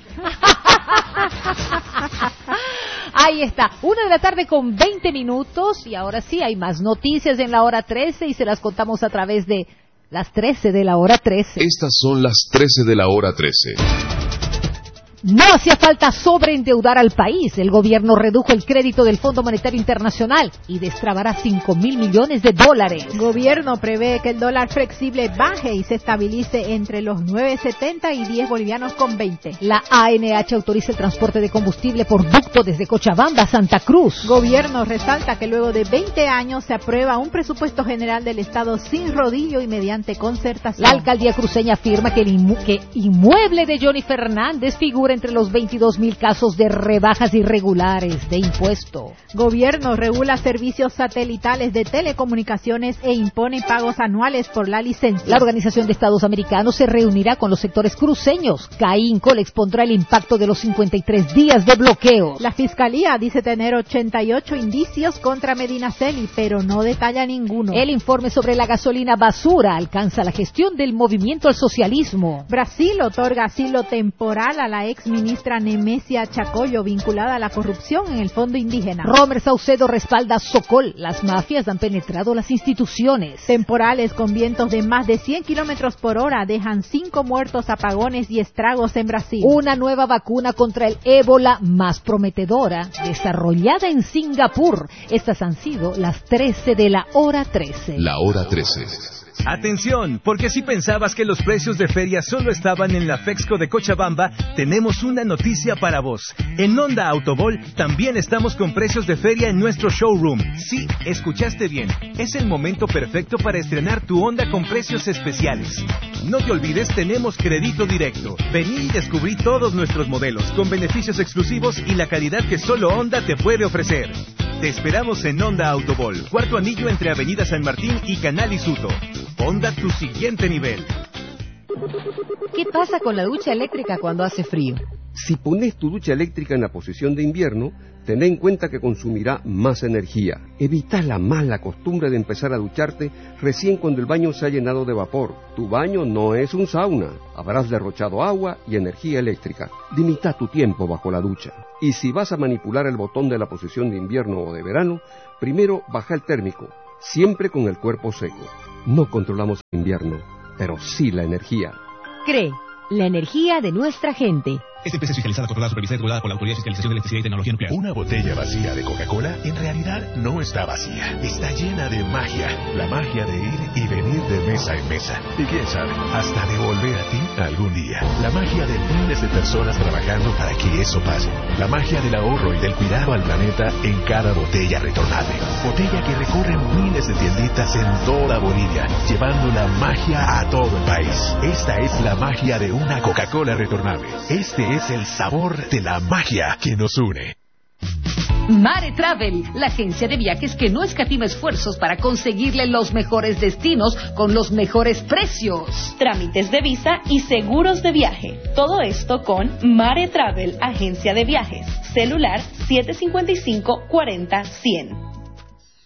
Ahí está, una de la tarde con veinte minutos y ahora sí hay más noticias en la hora trece y se las contamos a través de las trece de la hora trece. Estas son las trece de la hora trece. No hacía falta sobreendeudar al país. El gobierno redujo el crédito del Fondo Monetario Internacional y destrabará cinco mil millones de dólares. El gobierno prevé que el dólar flexible baje y se estabilice entre los nueve setenta y diez bolivianos con veinte. La A N H autoriza el transporte de combustible por ducto desde Cochabamba a Santa Cruz. Gobierno resalta que luego de veinte años se aprueba un presupuesto general del Estado sin rodillo y mediante concertación. La alcaldía cruceña afirma que el inmu- que inmueble de Johnny Fernández figura entre los veintidós mil casos de rebajas irregulares de impuesto. Gobierno regula servicios satelitales de telecomunicaciones e impone pagos anuales por la licencia. La Organización de Estados Americanos se reunirá con los sectores cruceños. CAINCO le expondrá el impacto de los cincuenta y tres días de bloqueo. La Fiscalía dice tener ochenta y ocho indicios contra Medinaceli, pero no detalla ninguno. El informe sobre la gasolina basura alcanza la gestión del movimiento al socialismo. Brasil otorga asilo temporal a la ex ministra Nemesia Chacollo, vinculada a la corrupción en el Fondo Indígena. Romer Saucedo respalda a Sokol. Las mafias han penetrado las instituciones. Temporales con vientos de más de cien kilómetros por hora dejan cinco muertos, apagones y estragos en Brasil. Una nueva vacuna contra el ébola más prometedora, desarrollada en Singapur. Estas han sido las trece de la hora trece. La hora trece. Atención, porque si pensabas que los precios de feria solo estaban en la Fexco de Cochabamba, tenemos una noticia para vos. En Honda Autobol también estamos con precios de feria en nuestro showroom. Sí, escuchaste bien. Es el momento perfecto para estrenar tu Honda con precios especiales. No te olvides, tenemos crédito directo. Vení y descubrí todos nuestros modelos, con beneficios exclusivos y la calidad que solo Honda te puede ofrecer. Te esperamos en Honda Autobol, cuarto anillo entre Avenida San Martín y Canal Isuto. Honda, tu siguiente nivel. ¿Qué pasa con la ducha eléctrica cuando hace frío? Si pones tu ducha eléctrica en la posición de invierno, ten en cuenta que consumirá más energía. Evita la mala costumbre de empezar a ducharte recién cuando el baño se ha llenado de vapor. Tu baño no es un sauna. Habrás derrochado agua y energía eléctrica. Limita tu tiempo bajo la ducha. Y si vas a manipular el botón de la posición de invierno o de verano, primero baja el térmico, siempre con el cuerpo seco. No controlamos el invierno, pero sí la energía. Cree, la energía de nuestra gente. Esta empresa es fiscalizada, controlada, supervisada y regulada por la Autoridad de Fiscalización de Electricidad y Tecnología Nuclear. Una botella vacía de Coca-Cola en realidad no está vacía. Está llena de magia. La magia de ir y venir de mesa en mesa. Y quién sabe, hasta de volver a ti algún día. La magia de miles de personas trabajando para que eso pase. La magia del ahorro y del cuidado al planeta en cada botella retornable. Botella que recorre miles de tienditas en toda Bolivia, llevando la magia a todo el país. Esta es la magia de una Coca-Cola retornable. Este es el sabor de la magia que nos une. Mare Travel, la agencia de viajes que no escatima esfuerzos para conseguirle los mejores destinos con los mejores precios. Trámites de visa y seguros de viaje. Todo esto con Mare Travel, agencia de viajes. Celular siete cinco cinco, cuarenta, cien.